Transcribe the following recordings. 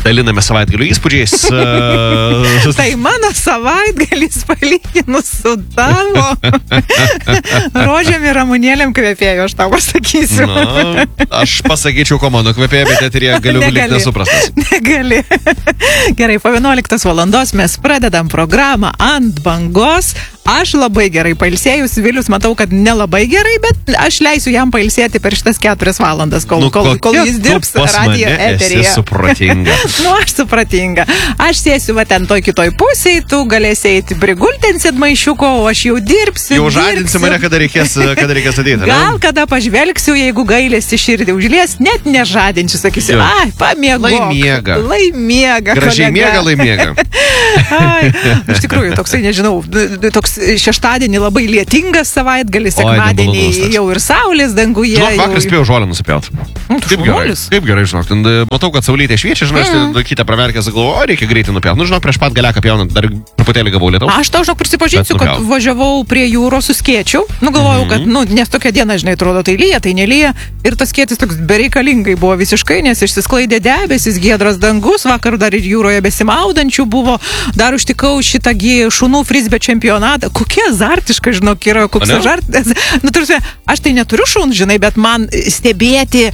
daliname savaitgalių įspūdžiais. Tai mano savaitgalis palyginus su tavo rožėm ir ramunėlėm kvepėjo, aš tau pasakysiu. Na, aš pasakyčiau, ko mano kvepėjo, bet eterija galiu likti nesuprastas. Negali. Gerai, po 11 valandos mes pradedam programą Ant bangos. Aš labai gerai pailsėjus, Vilius matau, kad nelabai gerai, bet aš leisiu jam pailsėti per šitas 4 valandas, kol jis dirbs radijo eteryje. Esi supratinga. Aš supratinga. Aš sėsiu va ten toj kitoj pusėj, tu galėsi eiti prigultinsit maišiuko, o aš jau dirbsiu. Jau žadinsi mane, kada reikės ateiti. Gal kada pažvelgsiu, jeigu gailėsi širdį užlies, net nežadinsiu, sakysiu, pamiegok. Laimiega. Gražiai miega, laimiega. Iš tikrųjų, toksai, nežinau, toks šeštadienį labai lietingas savaitgalis, sekmadienį jau ir saulės danguje. Žinok, vakar spėjau žolę nusipjauti. Kaip gerai, žinok, matau, kad saulytė šviečia, žinai, aš kitą praverkęs, galvoju, reikia greitai nupjauti. Nu, žinok, prieš pat galiaką pjaunant, dar truputėlį gavau lietaus. Aš tau, žinok, prisipažinsiu, kad važiavau prie jūros su skėčiu. Nu, galvojau, kad, nes tokia diena, žinai, atrodo, tai lyja, tai nelyja. Ir tas skėtis toks bereikalingai buvo visiškai, nes išsisklaidė debesis, giedras dangus, vakar dar ir jūroje besimaudančių buvo, dar užtikau šitą šunų frisbee čempionatą. Kokia azartiška, žinok, yra, koks azartas. Nu, tarsi, aš tai neturiu šunų, žinai, bet man stebėti,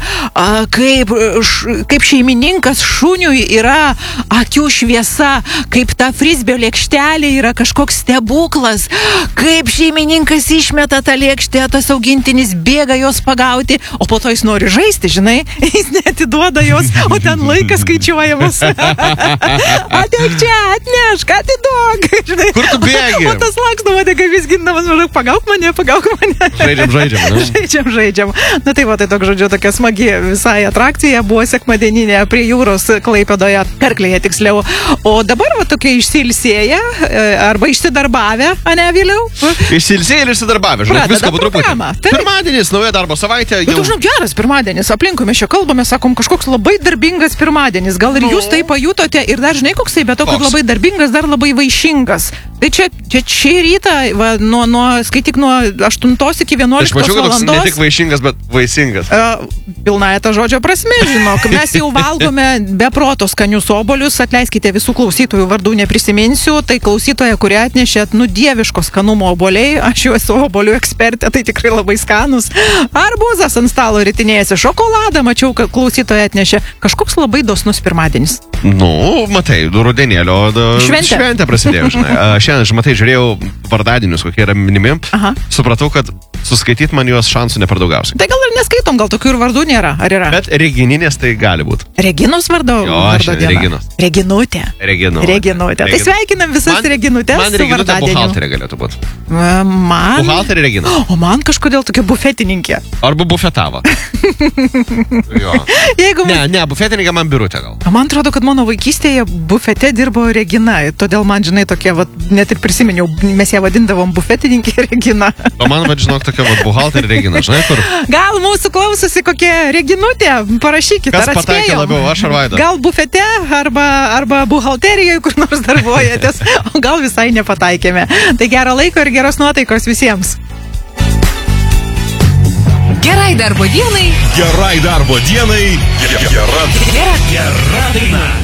kaip šeimininkas šuniui yra akių šviesa, kaip ta frisbee lėkštelė yra kažkoks stebuklas, kaip šeimininkas išmeta tą lėkštę, tas augintinis bėga jos pagauti, o po to jis nori žaisti, žinai, jis neatiduoda jos, o ten laikas skaičiuojamas. Ateik čia, atnešk, atiduok, žinai. Kur tu bėgi? O tas laksdavo, tai kaip vis gindamas, pagauk mane. Žaidžiam. Nu tai va, tai toks, žodžiu, tokia smagi visai atrakcija buvo sekmadieninė prie jūros Klaipėdoje, Karklėje tiksliau. O dabar va tokie išsilsėję arba išsidarbavę, ane Viliau? Išsilsėję ir išsidarbavę, žinai, viską po truputį. Pirmadienis, nauja darbo savaitė. Bet žinau, geras pirmadienis, aplinkui mes čia kalbame, sakom, kažkoks labai darbingas pirmadienis. Gal ir jūs tai pajutote ir dar žinai koksai, bet to, kad labai darbingas, dar labai vaišingas. Tai čia rytą, va, skaityk nuo 8 iki 11 valandos. Aš mačiau, kad toks ne tik vaišingas, bet vaisingas. Pilnąją tą žodžio prasme, žinok. Mes jau valgome be proto skanius obuolius, atleiskite visų klausytojų vardų neprisiminsiu, tai klausytoja, kurie atnešėt dieviško skanumo obuoliai, aš jau esu obuolių ekspertė, tai tikrai labai skanus. Arbūzas ant stalo ritinėjasi, šokoladą, mačiau, kad klausytoja atnešė. Kažkoks labai dosnus pirmadienis. Nu, matai, rudenėlio šventė prasidėjo, žinai. Šiandien, matai, žiūrėjau vardadienius, kokie yra minimi. Supratau, kad suskaityti man juos šansų ne per daugiausiai. Tai gal ir neskaitom, gal tokių ir vardų nėra, ar yra? Bet Regininės tai gali būti. Reginos vardo diena? Reginos. Reginutė. Tai sveikinam visas Reginutės su vardadieniu. Man Reginutė buhalterė galėtų būti. Man? Buhalterė Regina. O man kažkodėl tokia bufetininkė. Arba bufetava. Ne, bufetininkė man Birutė gal. Man atrodo, kad mano vaikystėje bufete dirbo Regina, todėl man, žinai, tokie, net ir prisiminiau, mes ją vadindavom bufetininkė Regina. O man, žinok, tokia buhalterė Regina, žinai, kur? Gal mūsų klausosi kokia Reginutė, parašykit, kas pataikė labiau, aš ar Vaida? Gal bufete, arba buhalterijoje, kur nors darbuojatės, o gal visai nepataikėme. Tai gero laiko ir geros nuotaikos visiems. Gerai darbo dienai. Gera daina.